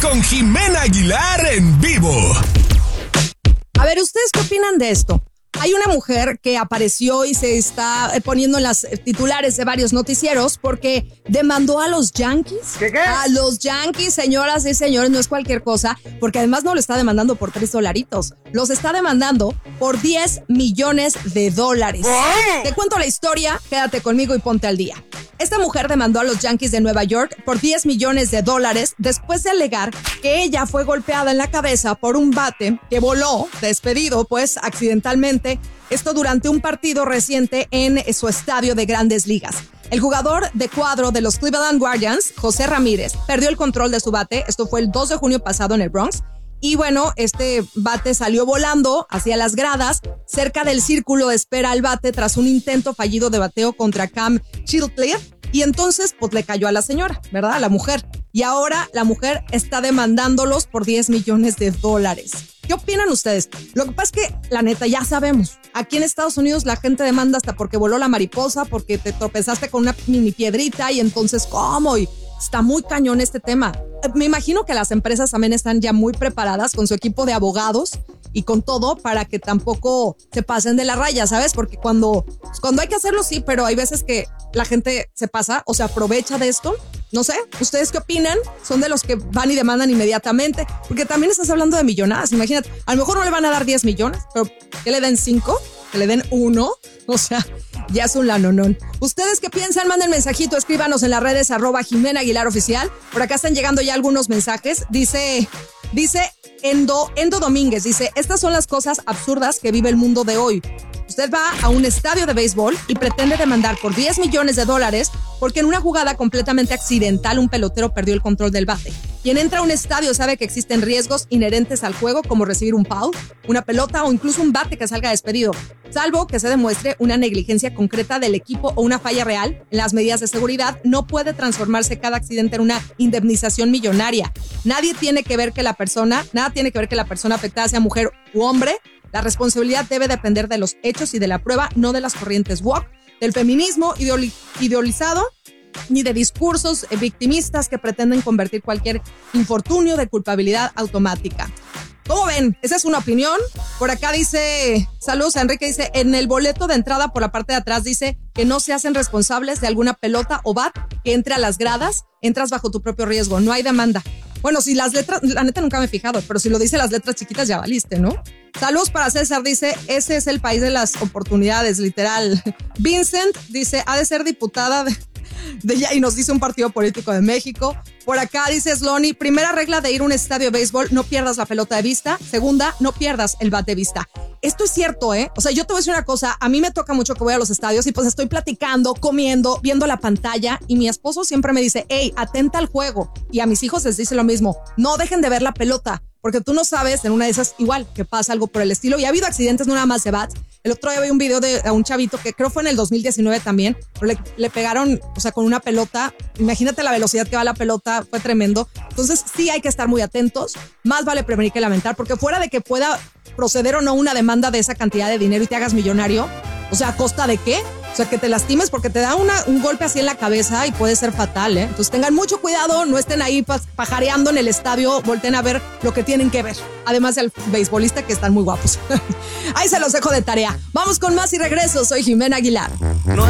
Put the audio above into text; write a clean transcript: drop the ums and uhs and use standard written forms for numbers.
con Jimena Aguilar en vivo. A ver, ¿ustedes qué opinan de esto? Hay una mujer que apareció y se está poniendo en las titulares de varios noticieros porque demandó a los Yankees. ¿Qué? A los Yankees, señoras y señores, no es cualquier cosa, porque además no lo está demandando por $3. Los está demandando por $10 millones. Te cuento la historia, quédate conmigo y ponte al día. Esta mujer demandó a los Yankees de Nueva York por $10 millones después de alegar que ella fue golpeada en la cabeza por un bate que voló, despedido, pues, accidentalmente. Esto durante un partido reciente en su estadio de Grandes Ligas. El jugador de cuadro de los Cleveland Guardians, José Ramírez, perdió el control de su bate. Esto fue el 2 de junio pasado en el Bronx. Y bueno, este bate salió volando hacia las gradas, cerca del círculo de espera al bate tras un intento fallido de bateo contra Cam Chilclear. Y entonces, pues le cayó a la señora, ¿verdad? A la mujer. Y ahora la mujer está demandándolos por $10 millones. ¿Qué opinan ustedes? Lo que pasa es que, la neta, ya sabemos. Aquí en Estados Unidos la gente demanda hasta porque voló la mariposa, porque te tropezaste con una mini piedrita y entonces, ¿cómo? Y está muy cañón este tema. Me imagino que las empresas también están ya muy preparadas con su equipo de abogados y con todo para que tampoco se pasen de la raya, ¿sabes? Porque cuando hay que hacerlo, sí, pero hay veces que la gente se pasa o se aprovecha de esto. No sé, ¿ustedes qué opinan? ¿Son de los que van y demandan inmediatamente? Porque también estás hablando de millonadas. Imagínate, a lo mejor no le van a dar 10 millones, pero que le den 5, que le den 1. O sea, ya es un lanonón. ¿Ustedes qué piensan? Manden mensajito, escríbanos en las redes @Jimena Aguilar Oficial. Por acá están llegando ya algunos mensajes. Dice Endo Domínguez, dice, estas son las cosas absurdas que vive el mundo de hoy. Usted va a un estadio de béisbol y pretende demandar por $10 millones porque en una jugada completamente accidental un pelotero perdió el control del bate. Quien entra a un estadio sabe que existen riesgos inherentes al juego como recibir un foul, una pelota o incluso un bate que salga despedido, salvo que se demuestre una negligencia concreta del equipo o una falla real en las medidas de seguridad. No puede transformarse cada accidente en una indemnización millonaria. Nada tiene que ver que la persona afectada sea mujer u hombre. La responsabilidad debe depender de los hechos y de la prueba, no de las corrientes woke, del feminismo idealizado, ni de discursos victimistas que pretenden convertir cualquier infortunio de culpabilidad automática. ¿Cómo ven? Esa es una opinión. Por acá dice, saludos a Enrique, dice, en el boleto de entrada por la parte de atrás dice que no se hacen responsables de alguna pelota o bat que entre a las gradas, entras bajo tu propio riesgo, no hay demanda. Bueno, si las letras, la neta nunca me he fijado, pero si lo dice las letras chiquitas ya valiste, ¿no? Saludos para César, dice, ese es el país de las oportunidades, literal. Vincent dice, ha de ser diputada y nos dice un partido político de México. Por acá dice Slony, primera regla de ir a un estadio de béisbol, no pierdas la pelota de vista. Segunda, no pierdas el bat de vista. Esto es cierto, ¿eh? O sea, yo te voy a decir una cosa, a mí me toca mucho que voy a los estadios y pues estoy platicando, comiendo, viendo la pantalla y mi esposo siempre me dice, hey, atenta al juego. Y a mis hijos les dice lo mismo, no dejen de ver la pelota, porque tú no sabes, en una de esas igual que pasa algo por el estilo. Y ha habido accidentes no nada más de bats. El otro día vi un video de un chavito que creo fue en el 2019 también, pero le pegaron, o sea, con una pelota. Imagínate la velocidad que va la pelota, fue tremendo. Entonces sí hay que estar muy atentos, más vale prevenir que lamentar, porque fuera de que pueda proceder o no una demanda de esa cantidad de dinero y te hagas millonario, o sea, ¿a costa de qué? O sea, que te lastimes porque te da un golpe así en la cabeza y puede ser fatal, ¿eh? Entonces tengan mucho cuidado, no estén ahí pajareando en el estadio, volteen a ver lo que tienen que ver. Además del beisbolista, que están muy guapos. Ahí se los dejo de tarea. Vamos con más y regreso. Soy Jimena Aguilar. No